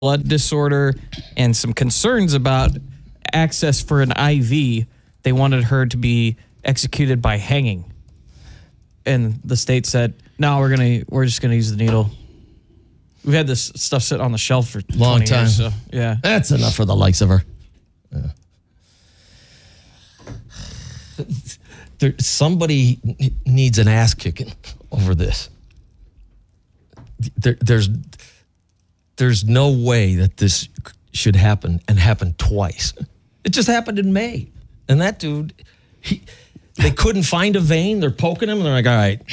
blood disorder and some concerns about access for an IV. They wanted her to be executed by hanging. And the state said, no, we're just gonna use the needle. We've had this stuff sit on the shelf for long 20 time. years, so, yeah. That's enough for the likes of her. Somebody needs an ass kicking over this. There's no way that this should happen and happen twice. It just happened in May. And that dude, they couldn't find a vein. They're poking him and they're like, all right,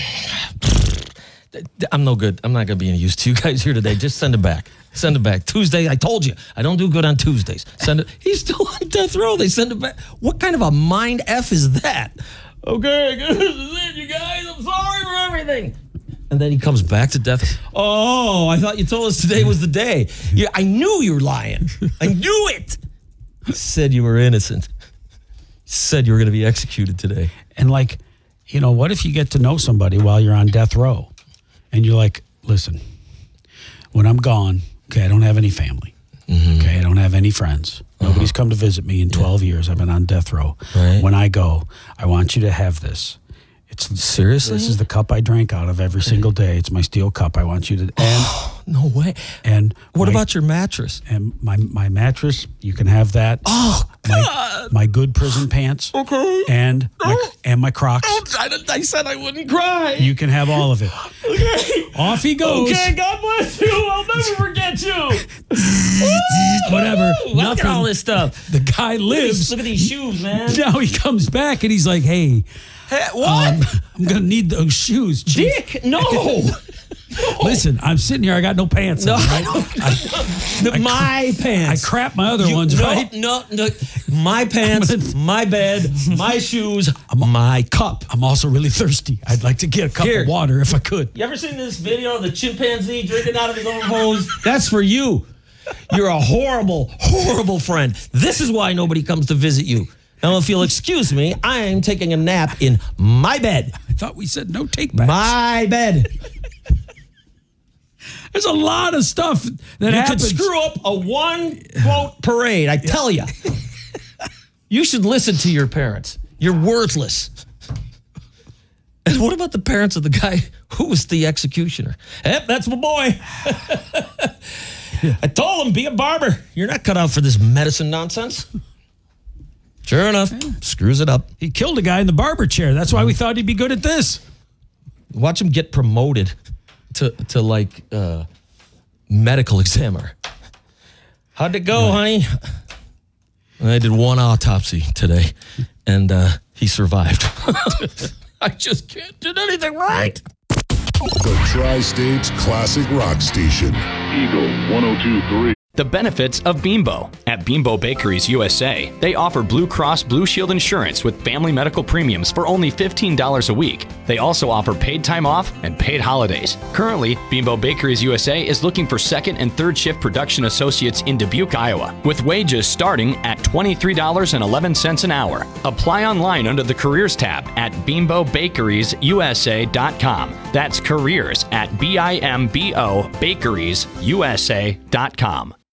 I'm no good. I'm not going to be any use to you guys here today. Just send him back. Send him back. Tuesday, I told you, I don't do good on Tuesdays. Send it. He's still on death row. They send him back. What kind of a mind F is that? Okay, this is it, you guys. I'm sorry for everything. And then he comes back to death. Oh, I thought you told us today was the day. I knew you were lying. I knew it. Said you were innocent. Said you were going to be executed today. And what if you get to know somebody while you're on death row? And you're like, listen, when I'm gone, okay, I don't have any family. Mm-hmm. Okay, I don't have any friends. Nobody's come to visit me in 12 years. I've been on death row. Right. When I go, I want you to have this. Seriously? This is the cup I drank out of every single day. It's my steel cup. I want you to. And no way. And what about your mattress? And my mattress, you can have that. Oh, God. My good prison pants. Okay. And my Crocs. I said I wouldn't cry. You can have all of it. Okay. Off he goes. Okay, God bless you. I'll never forget you. Whatever. Look at all this stuff. The guy lives. Look at these shoes, man. Now he comes back and he's like, hey, what? I'm going to need those shoes, Chief. Dick, no. Listen, I'm sitting here. I got no pants on, right? My pants. I crap my other ones, right? No. My pants, my bed, my shoes, my cup. I'm also really thirsty. I'd like to get a cup of water if I could. You ever seen this video of the chimpanzee drinking out of his own hose? That's for you. You're a horrible, horrible friend. This is why nobody comes to visit you. Now, if you'll excuse me, I am taking a nap in my bed. I thought we said no take backs. My bed. There's a lot of stuff that happens. You could screw up a one-quote parade, I tell you. You should listen to your parents. You're worthless. And what about the parents of the guy who was the executioner? Yep, that's my boy. I told him, be a barber. You're not cut out for this medicine nonsense. Sure enough, screws it up. He killed a guy in the barber chair. That's why we thought he'd be good at this. Watch him get promoted to medical examiner. How'd it go, honey? I did one autopsy today, and he survived. I just can't do anything right. The Tri-States Classic Rock Station. Eagle 102.3. The benefits of Bimbo. At Bimbo Bakeries USA, they offer Blue Cross Blue Shield insurance with family medical premiums for only $15 a week. They also offer paid time off and paid holidays. Currently, Bimbo Bakeries USA is looking for second and third shift production associates in Dubuque, Iowa, with wages starting at $23.11 an hour. Apply online under the Careers tab at bimbobakeriesUSA.com. That's careers at BIMBO bakeriesUSA.com.